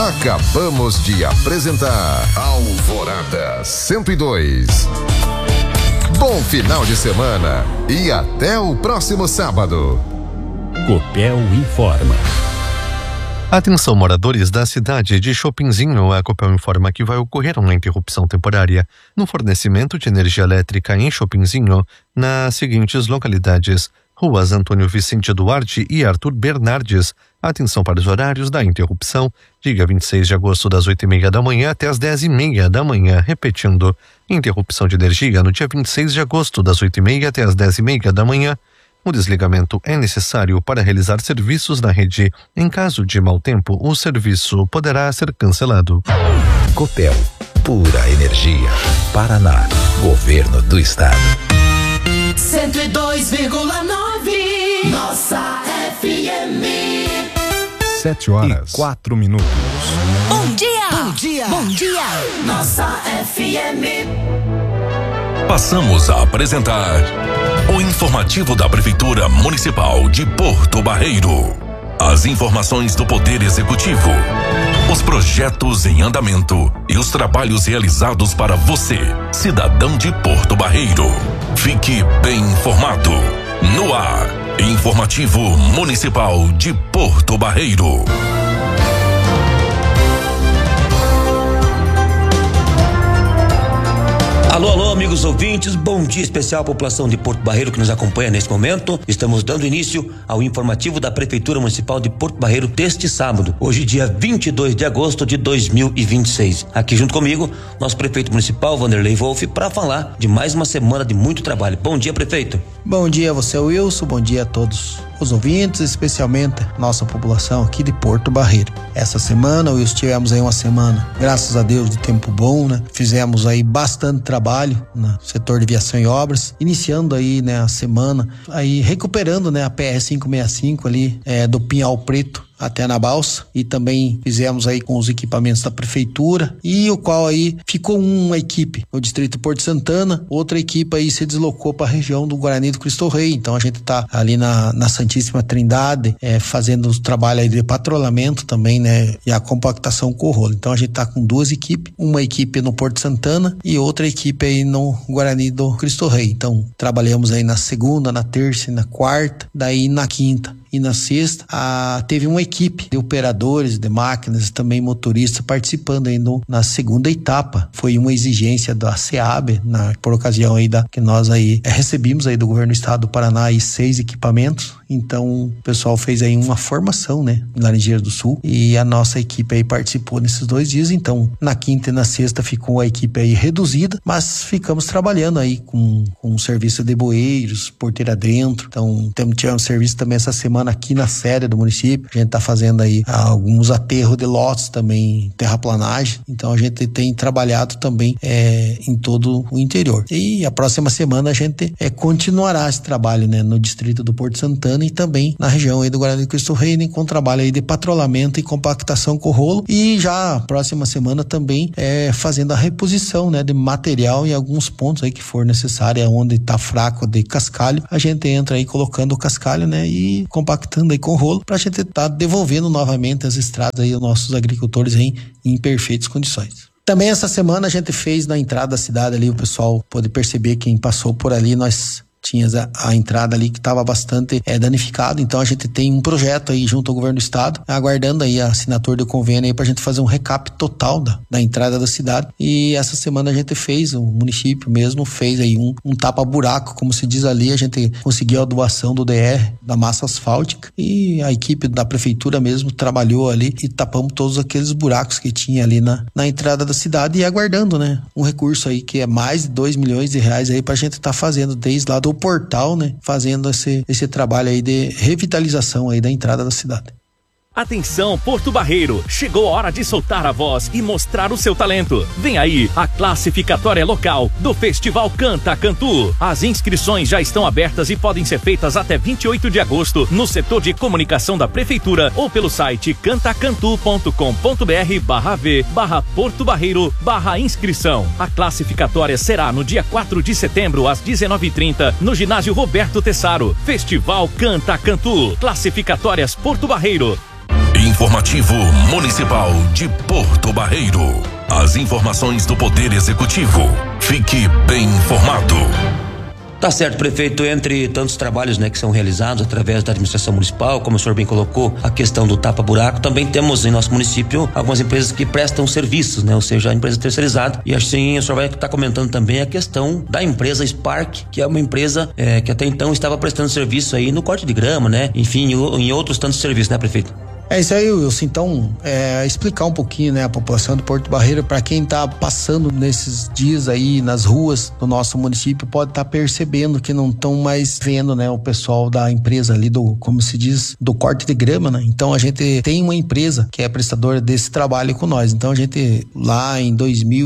Acabamos de apresentar Alvorada 102. Bom final de semana e até o próximo sábado. Copel informa. Atenção, moradores da cidade de Chopinzinho, a Copel informa que vai ocorrer uma interrupção temporária no fornecimento de energia elétrica em Chopinzinho nas seguintes localidades: Ruas Antônio Vicente Duarte e Arthur Bernardes. Atenção para os horários da interrupção, dia 26 de agosto das 8h30 da manhã até as 10h30 da manhã. Repetindo, interrupção de energia no dia 26 de agosto das 8h30 até as 10h30 da manhã. O desligamento é necessário para realizar serviços na rede. Em caso de mau tempo, o serviço poderá ser cancelado. Copel, pura energia. Paraná, Governo do Estado. 102,9. Nossa FM. 7h04. Bom dia! Bom dia! Bom dia! Nossa FM. Passamos a apresentar o informativo da Prefeitura Municipal de Porto Barreiro. As informações do Poder Executivo, os projetos em andamento e os trabalhos realizados para você, cidadão de Porto Barreiro. Fique bem informado. No ar, Informativo Municipal de Porto Barreiro. Alô, alô, amigos ouvintes, bom dia especial à população de Porto Barreiro que nos acompanha neste momento. Estamos dando início ao informativo da Prefeitura Municipal de Porto Barreiro deste sábado, hoje dia 22 de agosto de 2026. Aqui junto comigo, nosso prefeito municipal, Vanderlei Wolff, para falar de mais uma semana de muito trabalho. Bom dia, prefeito. Bom dia a você, Wilson, bom dia a todos os ouvintes, especialmente nossa população aqui de Porto Barreiro. Essa semana, Wilson, tivemos aí uma semana, graças a Deus, de tempo bom, né? Fizemos aí bastante trabalho no setor de viação e obras, iniciando aí, né, a semana, aí recuperando, né, a PR 565 ali, do Pinhal Preto até na balsa, e também fizemos aí com os equipamentos da prefeitura, e o qual aí ficou uma equipe no distrito Porto Santana, outra equipe aí se deslocou para a região do Guarani do Cristo Rei. Então a gente tá ali na Santíssima Trindade, fazendo os trabalhos aí de patrulhamento também, né, e a compactação com o rolo. Então a gente tá com duas equipes, uma equipe no Porto Santana e outra equipe aí no Guarani do Cristo Rei. Então trabalhamos aí na segunda, na terça e na quarta, daí na quinta e na sexta, teve uma equipe de operadores de máquinas, também motoristas, participando aí na segunda etapa. Foi uma exigência da SEAB, por ocasião aí que nós aí recebemos aí do Governo do Estado do Paraná aí 6 equipamentos. Então o pessoal fez aí uma formação, né, em Laranjeiras do Sul, e a nossa equipe aí participou nesses 2 dias. Então na quinta e na sexta ficou a equipe aí reduzida, mas ficamos trabalhando aí com serviço de bueiros, porteira dentro. Então tivemos serviço também essa semana aqui na sede do município. A gente tá fazendo aí alguns aterros de lotes também, terraplanagem. Então a gente tem trabalhado também em todo o interior. E a próxima semana a gente continuará esse trabalho, né, no distrito do Porto Santana e também na região aí do Guarani do Cristo Rei, né, com trabalho aí de patrulhamento e compactação com rolo. E já a próxima semana também fazendo a reposição, né, de material em alguns pontos aí que for necessário, onde tá fraco de cascalho, a gente entra aí colocando o cascalho, né, e compactando aí com o rolo, pra gente tá devolvendo novamente as estradas aí aos nossos agricultores em perfeitas condições. Também essa semana a gente fez na entrada da cidade ali, o pessoal pode perceber, quem passou por ali, nós tinha a entrada ali que estava bastante danificado. Então a gente tem um projeto aí junto ao Governo do Estado, aguardando aí a assinatura do convênio aí pra gente fazer um recap total da entrada da cidade. E essa semana a gente fez, o município mesmo fez aí um tapa-buraco, como se diz ali. A gente conseguiu a doação do DR, da massa asfáltica, e a equipe da prefeitura mesmo trabalhou ali e tapamos todos aqueles buracos que tinha ali na entrada da cidade, e aguardando, né, um recurso aí que é mais de R$2 milhões aí pra gente tá fazendo desde lá do portal, né, fazendo esse trabalho aí de revitalização aí da entrada da cidade. Atenção, Porto Barreiro, chegou a hora de soltar a voz e mostrar o seu talento. Vem aí a classificatória local do Festival Canta Cantu. As inscrições já estão abertas e podem ser feitas até 28 de agosto no setor de comunicação da Prefeitura ou pelo site cantacantu.com.br/v/Porto Barreiro/inscrição. A classificatória será no dia 4 de setembro às 19h30 no ginásio Roberto Tessaro. Festival Canta Cantu. Classificatórias Porto Barreiro. Informativo Municipal de Porto Barreiro. As informações do Poder Executivo. Fique bem informado. Tá certo, prefeito, entre tantos trabalhos, né, que são realizados através da administração municipal, como o senhor bem colocou, a questão do tapa-buraco, também temos em nosso município algumas empresas que prestam serviços, né, ou seja, a empresa terceirizada, e assim o senhor vai estar comentando também a questão da empresa Spark, que é uma empresa que até então estava prestando serviço aí no corte de grama, né, enfim, em outros tantos serviços, né, prefeito? É isso aí, Wilson. Então, explicar um pouquinho, né, a população de Porto Barreiro, para quem tá passando nesses dias aí nas ruas do nosso município, pode estar percebendo que não estão mais vendo, né, o pessoal da empresa ali do, como se diz, do corte de grama, né? Então a gente tem uma empresa que é prestadora desse trabalho com nós. Então a gente lá em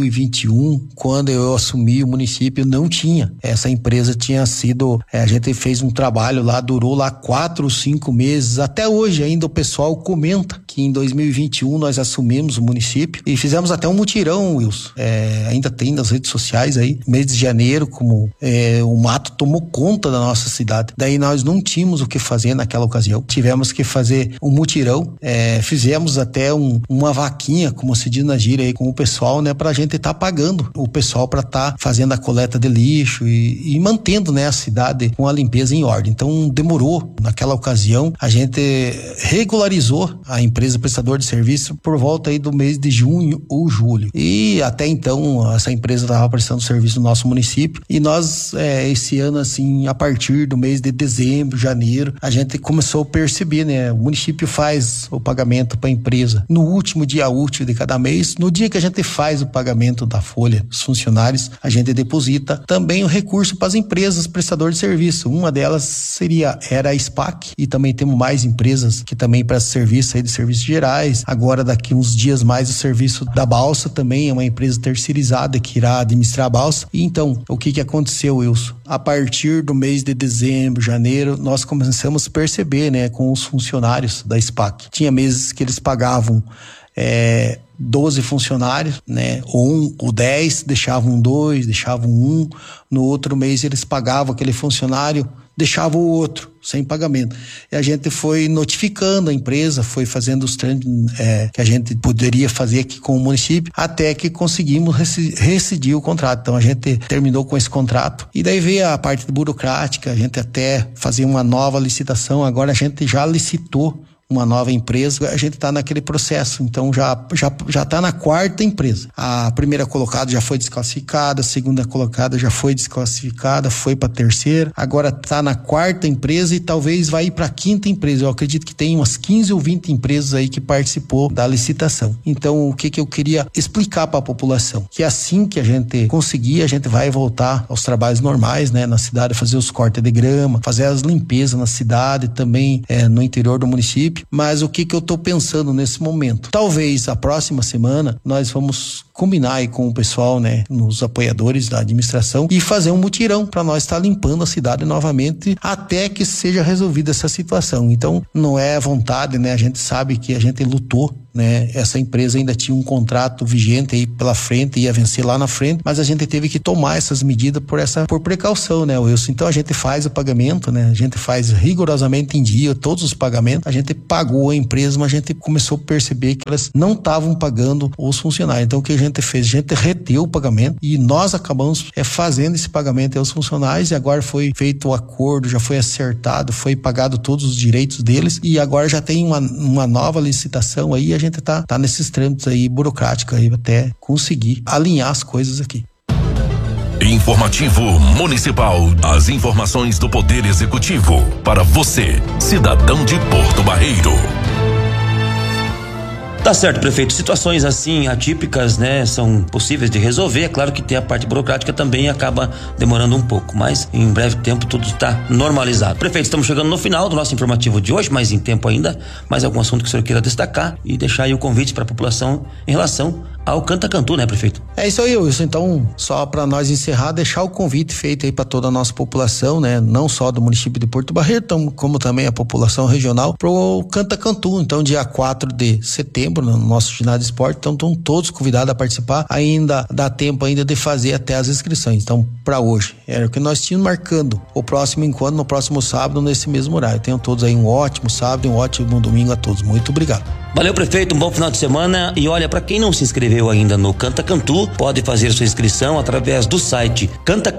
2021, quando eu assumi o município, não tinha. Essa empresa tinha sido, a gente fez um trabalho lá, durou lá 4 ou 5 meses. Até hoje ainda o pessoal comenta que em 2021 nós assumimos o município e fizemos até um mutirão, Wilson. Ainda tem nas redes sociais aí, mês de janeiro, como o mato tomou conta da nossa cidade. Daí nós não tínhamos o que fazer naquela ocasião. Tivemos que fazer um mutirão, fizemos até uma vaquinha, como se diz na gíria aí, com o pessoal, né, pra gente estar pagando o pessoal pra estar fazendo a coleta de lixo e mantendo, né, a cidade com a limpeza em ordem. Então demorou. Naquela ocasião a gente regularizou a empresa prestadora de serviço por volta aí do mês de junho ou julho. E até então essa empresa estava prestando serviço no nosso município e nós esse ano assim, a partir do mês de dezembro, janeiro, a gente começou a perceber, né? O município faz o pagamento para a empresa no último dia útil de cada mês. No dia que a gente faz o pagamento da folha dos funcionários, a gente deposita também o recurso para as empresas prestadoras de serviço. Uma delas era a SPAC, e também temos mais empresas que também prestam serviço aí de serviços gerais. Agora daqui uns dias mais o serviço da balsa também é uma empresa terceirizada que irá administrar a balsa. E então, o que aconteceu, Wilson? A partir do mês de dezembro, janeiro, nós começamos a perceber, né, com os funcionários da SPAC. Tinha meses que eles pagavam 12 funcionários, né? Ou 10, deixavam 2, deixavam 1. No outro mês eles pagavam aquele funcionário, deixava o outro sem pagamento. E a gente foi notificando a empresa, foi fazendo os trâmites que a gente poderia fazer aqui com o município, até que conseguimos rescindir o contrato. Então a gente terminou com esse contrato. E daí veio a parte burocrática, a gente até fazia uma nova licitação. Agora a gente já licitou uma nova empresa, a gente está naquele processo, então já está na 4ª empresa. A primeira colocada já foi desclassificada, a segunda colocada já foi desclassificada, foi para a 3ª, agora está na 4ª empresa e talvez vai ir para a 5ª empresa. Eu acredito que tem umas 15 ou 20 empresas aí que participou da licitação. Então o que eu queria explicar para a população, que assim que a gente conseguir, a gente vai voltar aos trabalhos normais, né, na cidade, fazer os cortes de grama, fazer as limpezas na cidade, também no interior do município. Mas o que eu tô pensando nesse momento? Talvez a próxima semana nós vamos combinar aí com o pessoal, né, nos apoiadores da administração, e fazer um mutirão para nós estar limpando a cidade novamente até que seja resolvida essa situação. Então não é vontade, né? A gente sabe que a gente lutou, né? Essa empresa ainda tinha um contrato vigente aí pela frente, ia vencer lá na frente, mas a gente teve que tomar essas medidas por precaução, né, Wilson? Então a gente faz o pagamento, né? A gente faz rigorosamente em dia todos os pagamentos. A gente pagou a empresa, mas a gente começou a perceber que elas não estavam pagando os funcionários. Então o que a gente fez? A gente reteu o pagamento e nós acabamos fazendo esse pagamento aos funcionários, e agora foi feito o acordo, já foi acertado, foi pagado todos os direitos deles, e agora já tem uma nova licitação aí. A gente tá nesses trâmites aí burocráticos aí até conseguir alinhar as coisas aqui. Informativo Municipal. As informações do Poder Executivo para você, cidadão de Porto Barreiro. Tá certo, prefeito. Situações assim atípicas, né, são possíveis de resolver. É claro que tem a parte burocrática também, acaba demorando um pouco, mas em breve tempo tudo está normalizado. Prefeito, estamos chegando no final do nosso informativo de hoje, mas em tempo ainda. Mais algum assunto que o senhor queira destacar e deixar aí o convite para a população em relação ao Canta Cantu, né, prefeito? É isso aí, Wilson. Então, só para nós encerrar, deixar o convite feito aí para toda a nossa população, né, não só do município de Porto Barreiro, como também a população regional, pro Canta Cantu. Então, dia 4 de setembro, no nosso ginásio de esporte. Então, estão todos convidados a participar. Ainda dá tempo ainda de fazer até as inscrições. Então, para hoje, era o que nós tínhamos marcando o próximo encontro no próximo sábado, nesse mesmo horário. Tenham todos aí um ótimo sábado e um ótimo domingo a todos. Muito obrigado. Valeu, prefeito, um bom final de semana. E olha, para quem não se inscreveu ainda no Canta Cantu, pode fazer sua inscrição através do site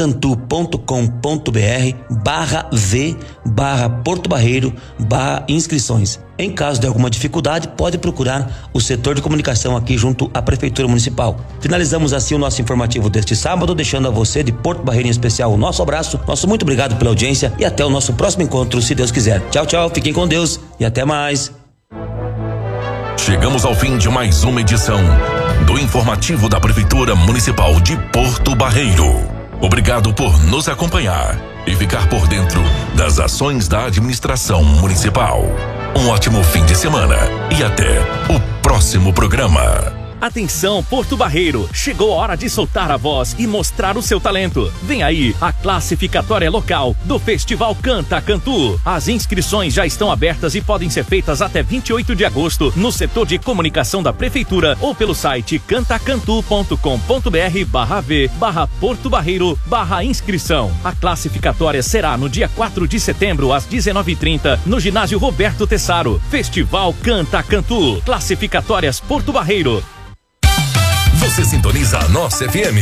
cantacantu.com.br/v/Porto Barreiro/inscrições. Em caso de alguma dificuldade, pode procurar o setor de comunicação aqui junto à Prefeitura Municipal. Finalizamos assim o nosso informativo deste sábado, deixando a você de Porto Barreiro em especial o nosso abraço, nosso muito obrigado pela audiência e até o nosso próximo encontro, se Deus quiser. Tchau, tchau, fiquem com Deus e até mais. Chegamos ao fim de mais uma edição do informativo da Prefeitura Municipal de Porto Barreiro. Obrigado por nos acompanhar e ficar por dentro das ações da administração municipal. Um ótimo fim de semana e até o próximo programa. Atenção, Porto Barreiro, chegou a hora de soltar a voz e mostrar o seu talento. Vem aí a classificatória local do Festival Canta Cantu. As inscrições já estão abertas e podem ser feitas até 28 de agosto no setor de comunicação da Prefeitura ou pelo site cantacantu.com.br/v/Porto Barreiro/inscrição. A classificatória será no dia 4 de setembro às 19h30 no ginásio Roberto Tessaro. Festival Canta Cantu. Classificatórias Porto Barreiro. Você sintoniza a nossa FM